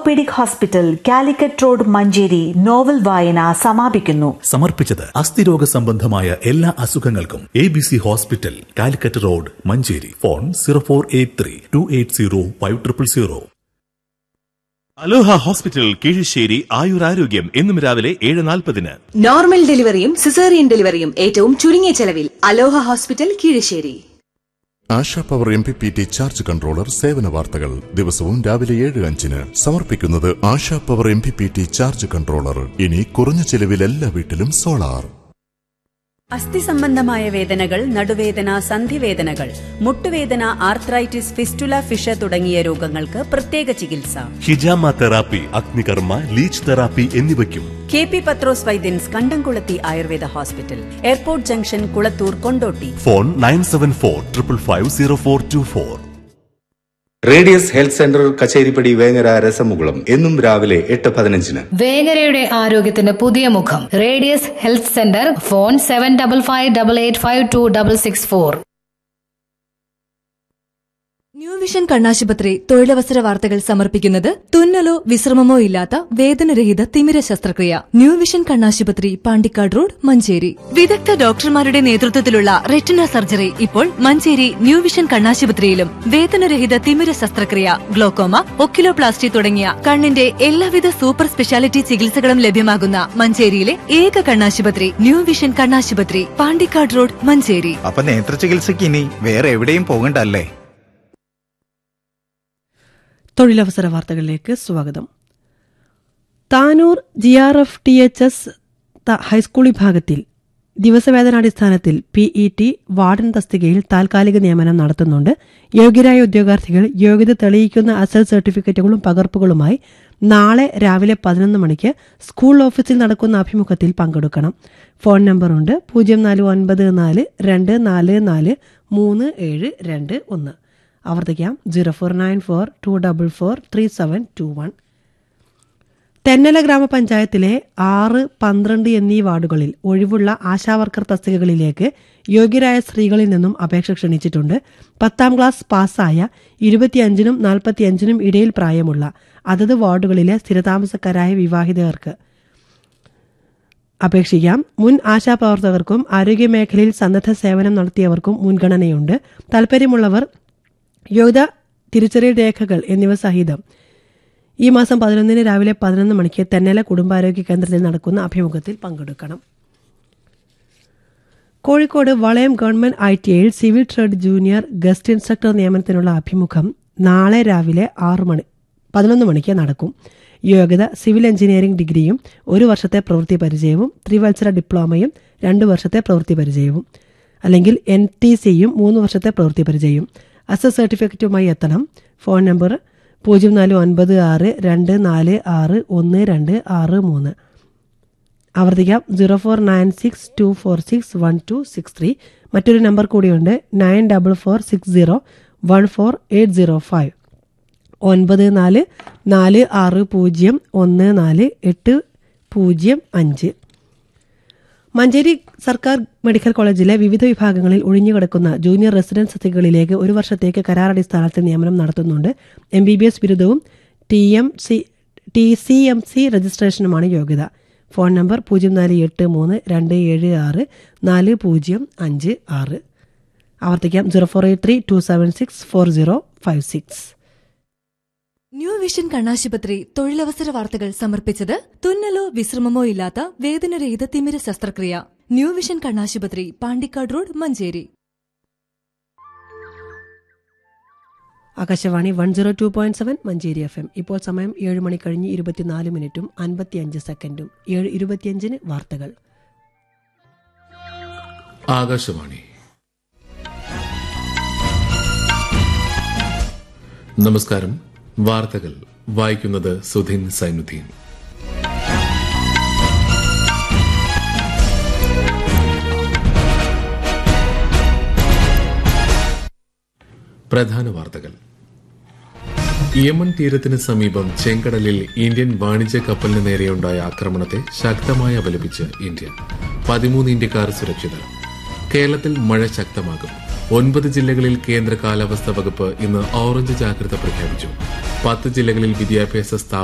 Orthopaedic hospital, Calicut road, Manjeri. Novel വായന സമാപിക്കുന്നു. സമർപ്പിച്ചത് അസ്ഥിരോഗ സംബന്ധമായ എല്ലാ അസുഖങ്ങൾക്കും ABC hospital, Calicut road, Manjeri. Phone 0483-280-5000. അലോഹ ഹോസ്പിറ്റൽ, കീഴശ്ശേരി. ആയുരാരോഗ്യം എന്നും രാവിലെ 7:40. നോർമൽ ഡെലിവറിയും സിസേറിയൻ ഡെലിവറിയും ഏറ്റവും ചുരുങ്ങിയ ചെലവിൽ. അലോഹ hospital, Keezhissery. ASHA power MPPT charge controller സേവന വാർത്തകൾ ദിവസവും രാവിലെ 7:05 സമർപ്പിക്കുന്നത് ASHA power MPPT charge controller. ഇനി കുറഞ്ഞ ചെലവിൽ എല്ലാ വീട്ടിലും സോളാർ. അസ്ഥി സംബന്ധമായ വേദനകൾ, നടുവേദന, സന്ധിവേദനകൾ, മുട്ടുവേദന, ആർത്രൈറ്റിസ്, ഫിസ്റ്റുല, ഫിഷ തുടങ്ങിയ രോഗങ്ങൾക്ക് പ്രത്യേക ചികിത്സ. ഹിജാമ തെറാപ്പി, അഗ്നികർമ്മ, ലീച്ച് തെറാപ്പി എന്നിവയ്ക്കും KP പത്രോസ് വൈദ്യൻസ്, കണ്ടംകുളത്തി Ayurveda hospital, airport junction, Kulathur, Kondotty. Phone 9745550424. Radius health centre, Kacheripadi, Vengara, രസമുകുളം. എന്നും രാവിലെ 8:15. വേങ്ങരയുടെ ആരോഗ്യത്തിന് പുതിയ മുഖം. Radius health centre. Phone 7558852664. New vision കണ്ണാശുപത്രി തൊഴിലവസര വാർത്തകൾ സമർപ്പിക്കുന്നത് തുന്നലോ വിശ്രമമോ ഇല്ലാത്ത വേദനരഹിത തിമിര ശസ്ത്രക്രിയ. ന്യൂ വിഷൻ കണ്ണാശുപത്രി, പാണ്ടിക്കാട് റോഡ്, മഞ്ചേരി. വിദഗ്ധ ഡോക്ടർമാരുടെ നേതൃത്വത്തിലുള്ള റെറ്റിന സർജറി ഇപ്പോൾ മഞ്ചേരി ന്യൂ വിഷൻ കണ്ണാശുപത്രിയിലും. വേദനരഹിത തിമിര ശസ്ത്രക്രിയ, ഗ്ലോക്കോമ, ഒക്കിലോപ്ലാസ്റ്റി തുടങ്ങിയ കണ്ണിന്റെ എല്ലാവിധ സൂപ്പർ സ്പെഷ്യാലിറ്റി ചികിത്സകളും ലഭ്യമാകുന്ന മഞ്ചേരിയിലെ ഏക കണ്ണാശുപത്രി ന്യൂ വിഷൻ കണ്ണാശുപത്രി, പാണ്ടിക്കാട് റോഡ്, മഞ്ചേരി. അപ്പൊ നേത്ര ചികിത്സയ്ക്ക് ഇനി വേറെ എവിടെയും പോകണ്ടല്ലേ? തൊഴിലവസര വാർത്തകളിലേക്ക് സ്വാഗതം. താനൂർ GRFTHS ഹൈസ്കൂൾ വിഭാഗത്തിൽ ദിവസവേതനാടിസ്ഥാനത്തിൽ PET വാർഡൻ തസ്തികയിൽ താൽക്കാലിക നിയമനം നടത്തുന്നുണ്ട്. യോഗ്യരായ ഉദ്യോഗാർത്ഥികൾ യോഗ്യത തെളിയിക്കുന്ന അസൽ സർട്ടിഫിക്കറ്റുകളും പകർപ്പുകളുമായി നാളെ രാവിലെ 11 മണിക്ക് സ്കൂൾ ഓഫീസിൽ നടക്കുന്ന അഭിമുഖത്തിൽ പങ്കെടുക്കണം. ഫോൺ നമ്പറുണ്ട് 0494443721. ആവർത്തിക്കാം 0494243721. തെന്നല ഗ്രാമപഞ്ചായത്തിലെ 6, 12 എന്നീ വാർഡുകളിൽ ഒഴിവുള്ള ആശാവർക്കർ തസ്തികകളിലേക്ക് യോഗ്യരായ സ്ത്രീകളിൽ നിന്നും അപേക്ഷ ക്ഷണിച്ചിട്ടുണ്ട്. 10ാം ക്ലാസ് പാസ്സായ 25നും 45നും ഇടയിൽ പ്രായമുള്ള അതത് വാർഡുകളിലെ സ്ഥിരതാമസക്കാരായ വിവാഹിതർക്ക് അപേക്ഷിക്കാം. മുൻ ആശാപ്രവർത്തകർക്കും ആരോഗ്യമേഖലയിൽ സന്നദ്ധ സേവനം നടത്തിയവർക്കും മുൻഗണനയുണ്ട്. താൽപര്യമുള്ളവർ യോഗ്യത, തിരിച്ചറിയൽ രേഖകൾ എന്നിവ സഹിതം ഈ മാസം 11 രാവിലെ 11 മണിക്ക് തെന്നല കുടുംബാരോഗ്യ കേന്ദ്രത്തിൽ നടക്കുന്ന അഭിമുഖത്തിൽ പങ്കെടുക്കണം. കോഴിക്കോട് വളയം government ITIയിൽ civil trade junior guest instructor നിയമനത്തിനുള്ള അഭിമുഖം നാളെ രാവിലെ 11 മണിക്ക് നടക്കും. യോഗ്യത സിവിൽ എഞ്ചിനീയറിംഗ് ഡിഗ്രിയും 1 വർഷത്തെ പ്രവൃത്തി പരിചയവും, ത്രിവത്സര ഡിപ്ലോമയും 2 വർഷത്തെ പ്രവൃത്തി പരിചയവും, അല്ലെങ്കിൽ NTCയും 3 വർഷത്തെ പ്രവൃത്തി പരിചയവും. അസൽ സർട്ടിഫിക്കറ്റുമായി എത്തണം. Phone number 0496246163. ആവർത്തിക്കാം 0496246163. മറ്റൊരു നമ്പർ കൂടിയുണ്ട് 9446014805. 9446014805. മഞ്ചേരി സർക്കാർ മെഡിക്കൽ കോളേജിലെ വിവിധ വിഭാഗങ്ങളിൽ ഒഴിഞ്ഞുകിടക്കുന്ന ജൂനിയർ റെസിഡന്റ് തസ്തികകളിലേക്ക് 1 വർഷത്തേക്ക് കരാറടിസ്ഥാനത്തിൽ നിയമനം നടത്തുന്നുണ്ട്. MBBS ബിരുദവും TCMC രജിസ്ട്രേഷനുമാണ് യോഗ്യത. Phone number 0483-276-4056. ആവർത്തിക്കാം 0483-276-4056. ന്യൂ വിഷൻ കണ്ണാശുപത്രി തൊഴിലവസര വാർത്തകൾ സമർപ്പിച്ചത് തുന്നലോ വിശ്രമമോ ഇല്ലാത്ത വേദനരഹിത തിമിര ശസ്ത്രക്രിയ. ന്യൂ വിഷൻ കണ്ണാശുപത്രി, പാണ്ടിക്കാട് റോഡ്, മഞ്ചേരി. ആകാശവാണി 102.7 മഞ്ചേരി FM. ഇപ്പോൾ സമയം 7 മണി കഴിഞ്ഞ് 24 മിനിറ്റും 55 സെക്കൻഡും. 7:25 വാർത്തകൾ. ആകാശവാണി. നമസ്കാരം. വാർത്തകൾ വായിക്കുന്നത് സുധീൻ സൈനുദ്ദീൻ. പ്രധാന വാർത്തകൾ. യമൻ തീരത്തിന് സമീപം ചെങ്കടലിൽ ഇന്ത്യൻ വാണിജ്യ കപ്പലിന് നേരെയുണ്ടായ ആക്രമണത്തെ ശക്തമായി അപലപിച്ച് ഇന്ത്യ. 13 ഇന്ത്യക്കാർ സുരക്ഷിതർ. കേരളത്തിൽ മഴ ശക്തമാകും. 9 ജില്ലകളിൽ കേന്ദ്ര കാലാവസ്ഥാ വകുപ്പ് ഇന്ന് ഓറഞ്ച് ജാഗ്രത പ്രഖ്യാപിച്ചു. 10 ജില്ലകളിൽ വിദ്യാഭ്യാസ സ്ഥാപനം